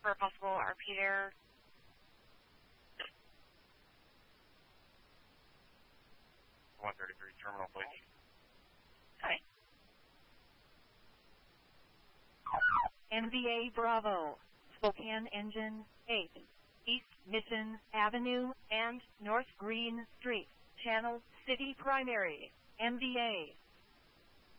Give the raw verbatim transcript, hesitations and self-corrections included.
for a possible repeater. one thirty-three terminal, please. Okay. M V A Bravo, Spokane Engine eight, East Mission Avenue and North Green Street, Channel City Primary, M V A.